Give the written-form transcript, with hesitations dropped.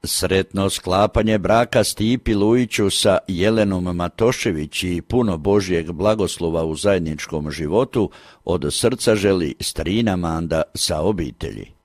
Sretno sklapanje braka Stipi Lujiću sa Jelenom Matošević i puno Božjeg blagoslova u zajedničkom životu od srca želi strina Manda sa obitelji.